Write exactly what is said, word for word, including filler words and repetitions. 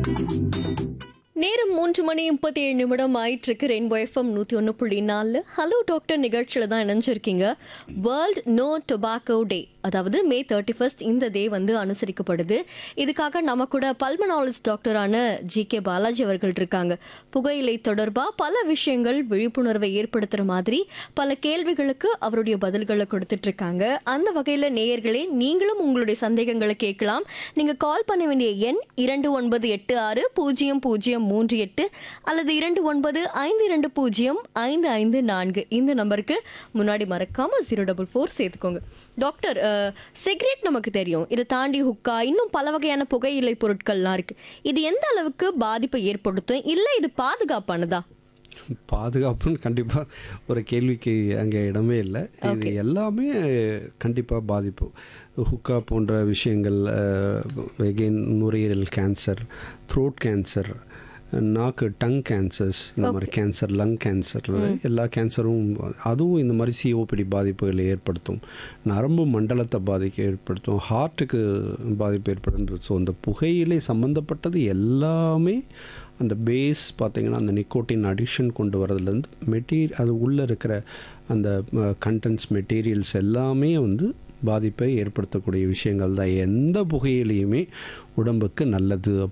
நேரம் மூன்று மணி முப்பத்தி ஏழு நிமிடம் ஆயிட்டிருக்கு. ரெயின்போ எஃப்எம் நூற்றி ஒன்று புள்ளி நாலு ஹலோ டாக்டர் நிகழ்ச்சியில் தான் இணைஞ்சிருக்கீங்க. வேர்ல்ட் நோ டொபாக்கோ டே, அதாவது மே தேர்ட்டி ஃபர்ஸ்ட் இந்த டே வந்து அனுசரிக்கப்படுது. இதுக்காக நம்ம கூட பல்மனாலஜிஸ்ட் டாக்டரான ஜி கே பாலாஜி அவர்கள் இருக்காங்க. புகையிலை தொடர்பாக பல விஷயங்கள் விழிப்புணர்வை ஏற்படுத்துகிற மாதிரி பல கேள்விகளுக்கு அவருடைய பதில்களை கொடுத்துட்டு இருக்காங்க. அந்த வகையில் நேயர்களே, நீங்களும் உங்களுடைய சந்தேகங்களை கேட்கலாம். நீங்கள் கால் பண்ண வேண்டிய எண் இரண்டு ஒன்பது எட்டு ஆறு பூஜ்ஜியம் பூஜ்ஜியம் மூன்று எட்டு அல்லது இரண்டு ஒன்பது ஐந்து இரண்டு பூஜ்ஜியம் ஐந்து ஐந்து நான்கு. இந்த நம்பருக்கு முன்னாடி மறக்காம ஜீரோ டபுள் ஃபோர் சேர்த்துக்கோங்க. டாக்டர், சிகரெட் நமக்கு தெரியும், இதை தாண்டி ஹுக்கா, இன்னும் பல வகையான புகையிலை பொருட்கள்லாம் இருக்கு. இது எந்த அளவுக்கு பாதிப்பை ஏற்படுத்தும், இல்லை இது பாதுகாப்பானதா? பாதுகாப்புன்னு கண்டிப்பாக ஒரு கேள்விக்கு அங்கே இடமே இல்லை. இது எல்லாமே கண்டிப்பாக பாதிப்பு. ஹுக்கா போன்ற விஷயங்கள், எகெயின் நுரையீரல் கேன்சர், த்ரோட் கேன்சர், நாக்கு டங் கேன்சர்ஸ், இந்த மாதிரி கேன்சர், லங் கேன்சரில் எல்லா கேன்சரும், அதுவும் இந்த மாதிரி சிஓபிடி பாதிப்புகளை ஏற்படுத்தும். நரம்பு மண்டலத்தை பாதிக்க ஏற்படுத்தும், ஹார்ட்டுக்கு பாதிப்பு ஏற்படுத்தும். ஸோ அந்த புகையிலை சம்மந்தப்பட்டது எல்லாமே அந்த பேஸ் பார்த்திங்கன்னா அந்த நிக்கோட்டின் அடிக்ஷன் கொண்டு வரதுலேருந்து மெட்டீரியல், அது உள்ளே இருக்கிற அந்த கண்டென்ட்ஸ் மெட்டீரியல்ஸ் எல்லாமே வந்து பாதிப்பை ஏற்படுத்தக்கூடிய விஷயங்கள் தான். எந்த புகையிலையுமே உடம்புக்கு நல்லது